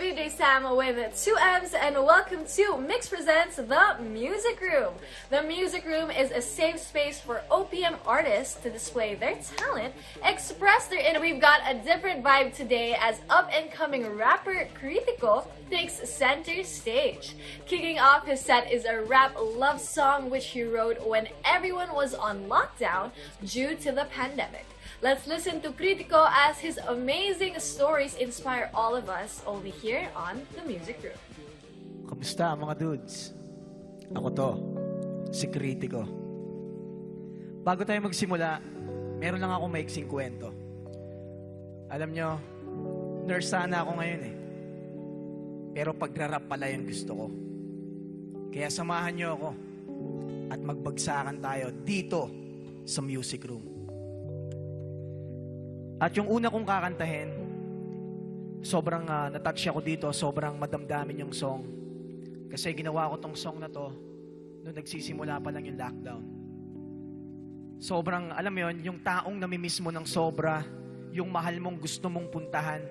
DJ Sam with 2Ms and welcome to Mix Presents The Music Room. The Music Room is a safe space for OPM artists to display their talent, express their and we've got a different vibe today as up-and-coming rapper Critico takes center stage. Kicking off his set is a rap love song which he wrote when everyone was on lockdown due to the pandemic. Let's listen to Critico as his amazing stories inspire all of us only here on The Music Room. Kamusta mga dudes? Ako to, si Critico. Bago tayo magsimula, meron lang ako maiksing kwento. Alam nyo, nurse sana ako ngayon eh. Pero pagrarap pala yung gusto ko. Kaya samahan nyo ako at magbagsakan tayo dito sa Music Room. At yung una kong kakantahin, sobrang natouch ako dito, sobrang madamdamin yung song. Kasi ginawa ko tong song na to nung nagsisimula pa lang yung lockdown. Sobrang, alam mo yun, yung taong namimiss mo ng sobra, yung mahal mong gusto mong puntahan,